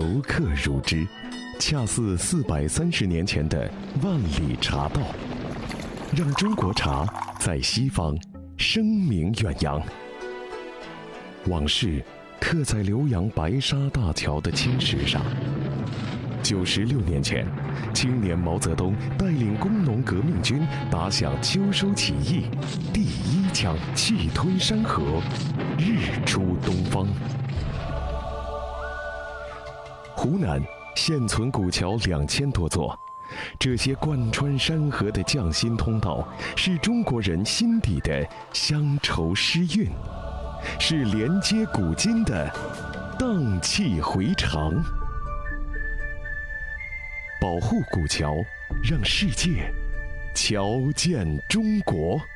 游客如织，恰似430年前的万里茶道，让中国茶在西方声名远扬。往事刻在浏阳白沙大桥的青石上。96年前，青年毛泽东带领工农革命军打响秋收起义第一枪，气吞山河，日出东方。湖南现存古桥2000多座，这些贯穿山河的匠心通道，是中国人心底的乡愁诗韵，是连接古今的荡气回肠。保护古桥，让世界瞧见中国。